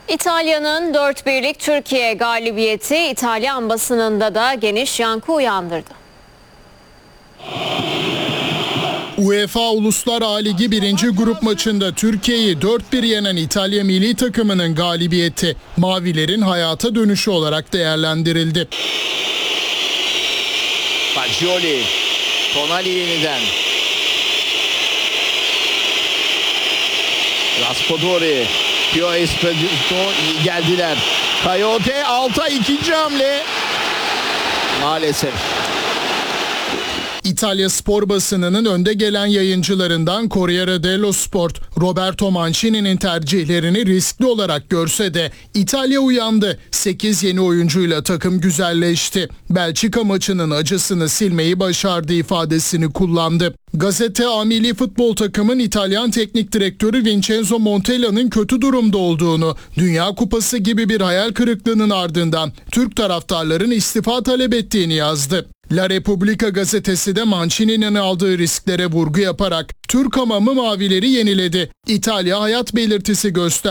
İtalya'nın 4-1'lik Türkiye galibiyeti İtalyan basınında da geniş yankı uyandırdı. UEFA Uluslar A Ligi 1. grup maçında Türkiye'yi 4-1 yenen İtalya milli takımının galibiyeti Mavilerin hayata dönüşü olarak değerlendirildi. Fagioli, Tonali yeniden. Raspadori, Pio Esposito iyi geldiler. Coyote Altay ikinci hamle. Maalesef. İtalya spor basınının önde gelen yayıncılarından Corriere dello Sport, Roberto Mancini'nin tercihlerini riskli olarak görse de İtalya uyandı. 8 yeni oyuncuyla takım güzelleşti. Belçika maçının acısını silmeyi başardı ifadesini kullandı. Gazete A milli futbol takımın İtalyan teknik direktörü Vincenzo Montella'nın kötü durumda olduğunu, Dünya Kupası gibi bir hayal kırıklığının ardından Türk taraftarların istifa talep ettiğini yazdı. La Repubblica gazetesi de Mancini'nin aldığı risklere vurgu yaparak Türk hamamı mavileri yeniledi. İtalya hayat belirtisi gösterdi.